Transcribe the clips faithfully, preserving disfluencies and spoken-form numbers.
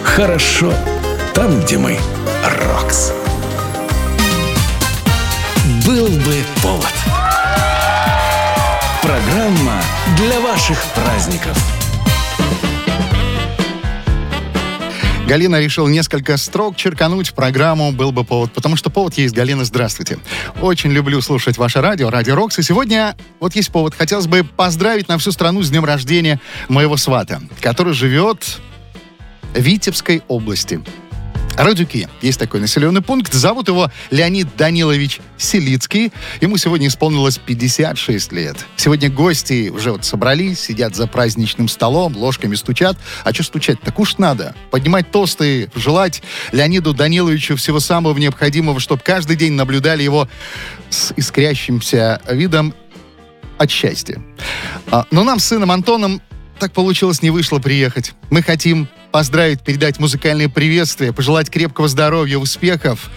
хорошо там, где мы. Рокс. Был бы повод. Программа для ваших праздников. Галина решила несколько строк черкануть в программу «Был бы повод», потому что повод есть. Галина, здравствуйте. Очень люблю слушать ваше радио, Радио Рокс. И сегодня вот есть повод. Хотелось бы поздравить на всю страну с днем рождения моего свата, который живет в Витебской области. Радюки. Есть такой населенный пункт. Зовут его Леонид Данилович Селицкий. Ему сегодня исполнилось пятьдесят шесть лет. Сегодня гости уже вот собрались, сидят за праздничным столом, ложками стучат. А что стучать? Так уж надо. Поднимать тосты, желать Леониду Даниловичу всего самого необходимого, чтобы каждый день наблюдали его с искрящимся видом от счастья. А, но нам с сыном Антоном так получилось, не вышло приехать. Мы хотим поздравить, передать музыкальные приветствия, пожелать крепкого здоровья, успехов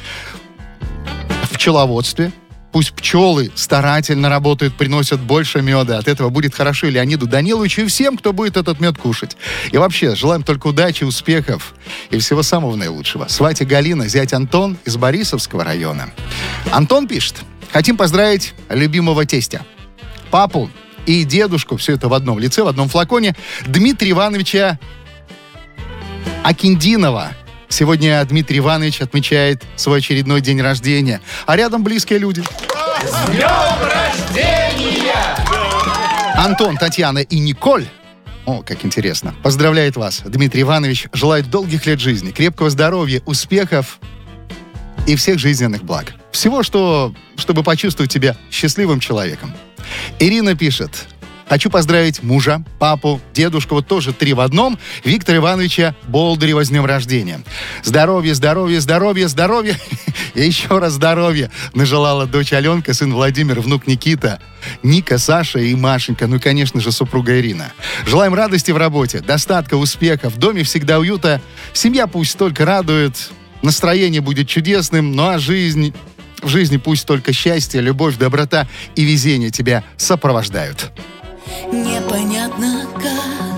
в пчеловодстве. Пусть пчелы старательно работают, приносят больше меда. От этого будет хорошо и Леониду Даниловичу, и всем, кто будет этот мед кушать. И вообще, желаем только удачи, успехов и всего самого наилучшего. Сватья Галина, зять Антон из Борисовского района. Антон пишет: хотим поздравить любимого тестя, папу и дедушку, все это в одном лице, в одном флаконе, Дмитрия Ивановича Акиндинова. Сегодня Дмитрий Иванович отмечает свой очередной день рождения. А рядом близкие люди. С днем рождения! Антон, Татьяна и Николь. О, как интересно. Поздравляет вас, Дмитрий Иванович. Желает долгих лет жизни, крепкого здоровья, успехов и всех жизненных благ. Всего, что, чтобы почувствовать себя счастливым человеком. Ирина пишет: хочу поздравить мужа, папу, дедушку, вот тоже три в одном, Виктора Ивановича Болдырева с днем рождения. Здоровья, здоровья, здоровья, здоровья и еще раз здоровья нажелала дочь Аленка, сын Владимир, внук Никита, Ника, Саша и Машенька, ну и, конечно же, супруга Ирина. Желаем радости в работе, достатка, успеха, в доме всегда уюта, семья пусть только радует, настроение будет чудесным, ну а жизнь... В жизни пусть только счастье, любовь, доброта и везение тебя сопровождают. Непонятно как